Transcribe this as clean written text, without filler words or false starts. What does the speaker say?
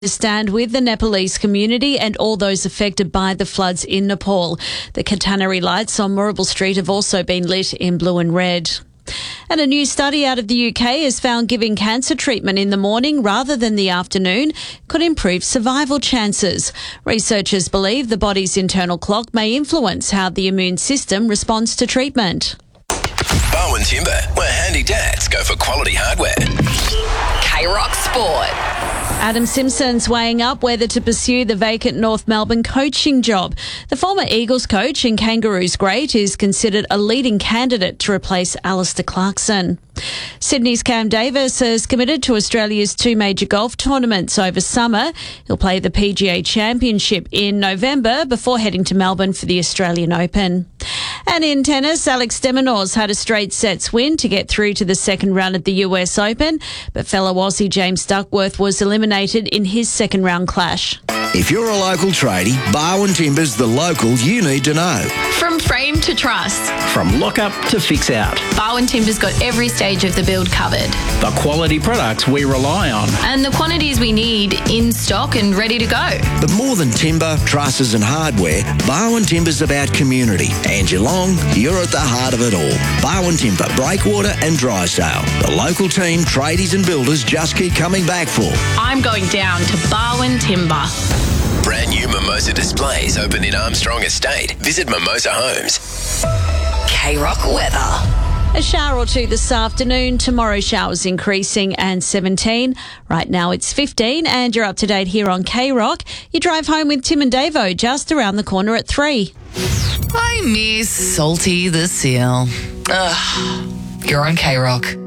to stand with the Nepalese community and all those affected by the floods in Nepal. The catenary lights on Moorabool Street have also been lit in blue and red. And a new study out of the UK has found giving cancer treatment in the morning rather than the afternoon could improve survival chances. Researchers believe the body's internal clock may influence how the immune system responds to treatment. Bowen Timber, where handy dads go for quality hardware. K-Rock Sport. Adam Simpson's weighing up whether to pursue the vacant North Melbourne coaching job. The former Eagles coach and Kangaroos great is considered a leading candidate to replace Alistair Clarkson. Sydney's Cam Davis has committed to Australia's two major golf tournaments over summer. He'll play the PGA Championship in November before heading to Melbourne for the Australian Open. And in tennis, Alex de Minaur's had a straight sets win to get through to the second round of the US Open, but fellow Aussie James Duckworth was eliminated in his second round clash. If you're a local tradie, Bowen Timber's the local you need to know. From frame to truss, From lock-up to fix-out. Bowen Timber's got every stage of the build covered. The quality products we rely on. And the quantities we need in stock and ready to go. But more than timber, trusses and hardware, Bowen Timber's about community. And Geelong, you're at the heart of it all. Bowen Timber, Breakwater and Drysdale. The local team, tradies and builders just keep coming back for. I'm going down to Bowen Timber. Brand new Mimosa displays open in Armstrong Estate. Visit Mimosa Homes. K-Rock weather. A shower or two this afternoon. Tomorrow showers increasing and 17. Right now it's 15 and you're up to date here on K-Rock. You drive home with Tim and Davo just around the corner at 3. I miss Salty the Seal. Ugh, you're on K-Rock.